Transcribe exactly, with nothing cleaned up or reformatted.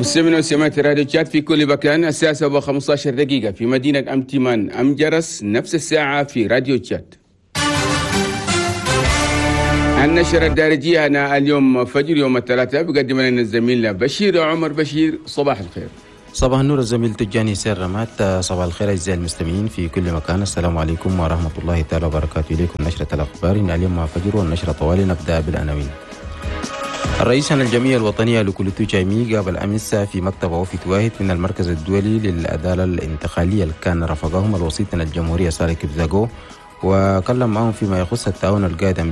مستمعين وسمعت راديو تشات في كل مكان. الساعة سبعة وخمسة عشر دقيقة في مدينة أمتمان أم جرس، نفس الساعة في راديو تشات. النشرة الدارجية أنا اليوم فجر يوم الثلاثاء بقدم لنا زميلنا بشير عمر. بشير صباح الخير. صباح النور الزميل تجاني سير رمات. صباح الخير أعزائي المستمعين في كل مكان. السلام عليكم ورحمة الله تعالى وبركاته. إليكم نشرة الأخبار إن اليوم فجر والنشرة طوالي. نبدأ بالعناوين. الرئيس الجمعية الوطنية لكولتو جايمي قابل أمس في مكتب وفد واحد من المركز الدولي للعدالة الانتقالية اللي كان رافقهم الوسيط الجمهورية سالك بزاغو، وكلم معهم فيما يخص التعاون القادم